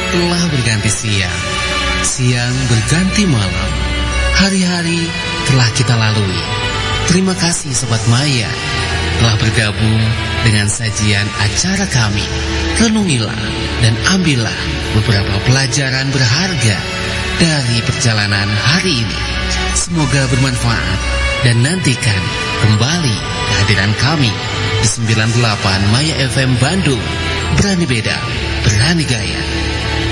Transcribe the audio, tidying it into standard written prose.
telah berganti siang, siang berganti malam, hari-hari telah kita lalui. Terima kasih Sobat Maya telah bergabung dengan sajian acara kami. Renungilah dan ambillah beberapa pelajaran berharga dari perjalanan hari ini. Semoga bermanfaat dan nantikan kembali kehadiran kami di 98 Maya FM Bandung. Berani beda, berani gaya.